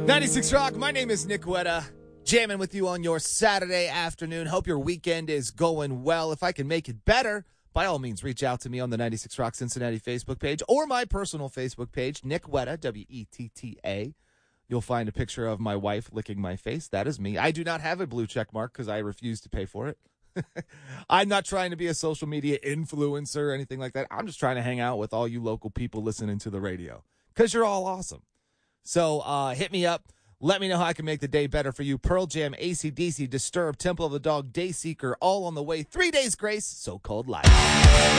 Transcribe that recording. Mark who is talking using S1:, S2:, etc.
S1: 96 Rock, my name is Nick Wetta, jamming with you on your Saturday afternoon. Hope your weekend is going well. If I can make it better, by all means, reach out to me on the 96 Rock Cincinnati Facebook page or my personal Facebook page, Nick Wetta, W-E-T-T-A. You'll find a picture of my wife licking my face. That is me. I do not have a blue check mark because I refuse to pay for it. I'm not trying to be a social media influencer or anything like that. I'm just trying to hang out with all you local people listening to the radio because you're all awesome. So hit me up. Let me know how I can make the day better for you. Pearl Jam, AC/DC, Disturbed, Temple of the Dog, Dayseeker, all on the way. 3 days grace, so-called life.